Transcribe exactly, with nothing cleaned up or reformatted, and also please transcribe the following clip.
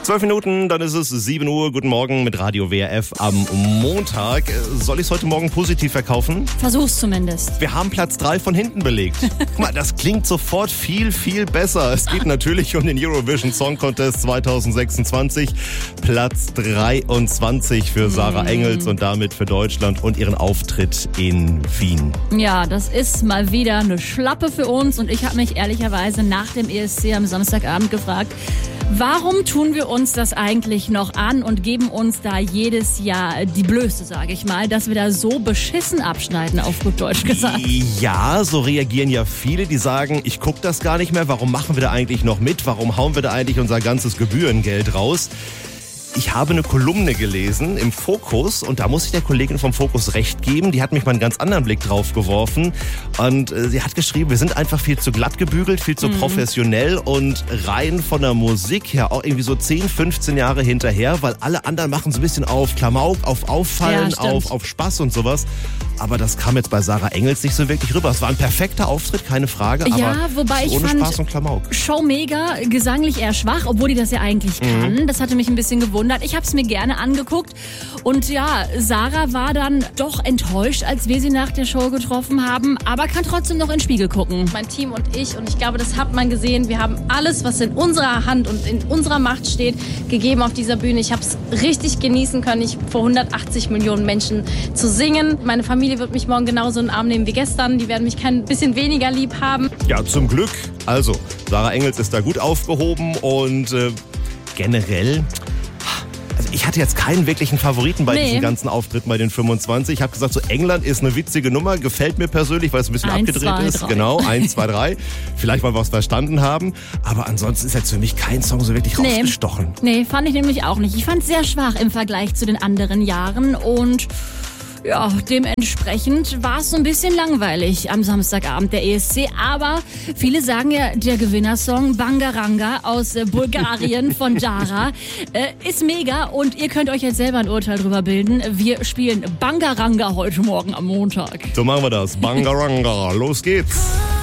Zwölf Minuten, dann ist es sieben Uhr. Guten Morgen mit Radio W R F am Montag. Soll ich es heute Morgen positiv verkaufen? Versuch's zumindest. Wir haben Platz drei von hinten belegt. Guck mal, das klingt sofort viel, viel besser. Es geht natürlich um den Eurovision Song Contest zwanzig sechsundzwanzig. Platz dreiundzwanzig für Sarah Engels und damit für Deutschland und ihren Auftritt in Wien. Ja, das ist mal wieder eine Schlappe für uns und ich habe mich ehrlicherweise nach dem E S C am Samstagabend gefragt, warum tun wir uns das eigentlich noch an und geben uns da jedes Jahr die Blöße, sage ich mal, dass wir da so beschissen abschneiden, auf gut Deutsch gesagt. Ja, so reagieren ja viele, die sagen, ich gucke das gar nicht mehr, warum machen wir da eigentlich noch mit, warum hauen wir da eigentlich unser ganzes Gebührengeld raus? Ich habe eine Kolumne gelesen im Fokus und da muss ich der Kollegin vom Fokus recht geben. Die hat mich mal einen ganz anderen Blick drauf geworfen und äh, sie hat geschrieben, wir sind einfach viel zu glatt gebügelt, viel zu mhm. professionell und rein von der Musik her auch irgendwie so zehn, fünfzehn Jahre hinterher, weil alle anderen machen so ein bisschen auf Klamauk, auf Auffallen, ja, auf, auf Spaß und sowas. Aber das kam jetzt bei Sarah Engels nicht so wirklich rüber. Es war ein perfekter Auftritt, keine Frage, aber ja, wobei ich ohne fand, Spaß und Klamauk. Show mega, gesanglich eher schwach, obwohl die das ja eigentlich kann. Mhm. Das hatte mich ein bisschen gewundert. Ich habe es mir gerne angeguckt und ja, Sarah war dann doch enttäuscht, als wir sie nach der Show getroffen haben, aber kann trotzdem noch in den Spiegel gucken. Mein Team und ich, und ich glaube, das hat man gesehen, wir haben alles, was in unserer Hand und in unserer Macht steht, gegeben auf dieser Bühne. Ich habe es richtig genießen können, ich vor hundertachtzig Millionen Menschen zu singen. Meine Familie wird mich morgen genauso in den Arm nehmen wie gestern. Die werden mich kein bisschen weniger lieb haben. Ja, zum Glück. Also, Sarah Engels ist da gut aufgehoben und äh, generell... Also ich hatte jetzt keinen wirklichen Favoriten bei nee. diesen ganzen Auftritten bei den fünfundzwanzig. Ich habe gesagt, so England ist eine witzige Nummer, gefällt mir persönlich, weil es ein bisschen eins, abgedreht zwei, ist. drei. Genau, eins, zwei, drei. Vielleicht, weil wir es verstanden haben. Aber ansonsten ist jetzt für mich kein Song so wirklich nee. rausgestochen. Nee, fand ich nämlich auch nicht. Ich fand es sehr schwach im Vergleich zu den anderen Jahren und... ja, dementsprechend war es so ein bisschen langweilig am Samstagabend der E S C. Aber viele sagen ja, der Gewinnersong Bangaranga aus äh, Bulgarien von Jara äh, ist mega. Und ihr könnt euch jetzt selber ein Urteil drüber bilden. Wir spielen Bangaranga heute Morgen am Montag. So machen wir das. Bangaranga. Los geht's.